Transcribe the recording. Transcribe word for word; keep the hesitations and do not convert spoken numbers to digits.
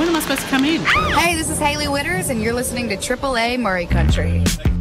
When am I supposed to come in? Hey, this is Haley Witters, and you're listening to Triple A Murray Country.